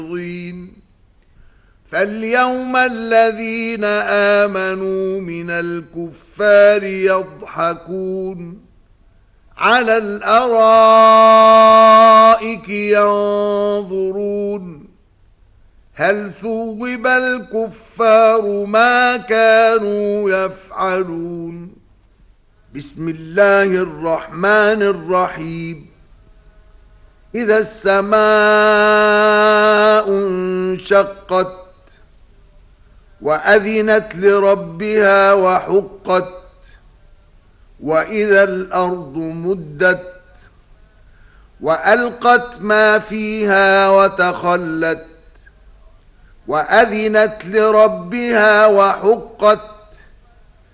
فاليوم الذين آمنوا من الكفار يضحكون على الأرائك ينظرون هل ثوب الكفار ما كانوا يفعلون. بسم الله الرحمن الرحيم. إذا السماء انشقت وأذنت لربها وحقت وإذا الأرض مدت وألقت ما فيها وتخلت وأذنت لربها وحقت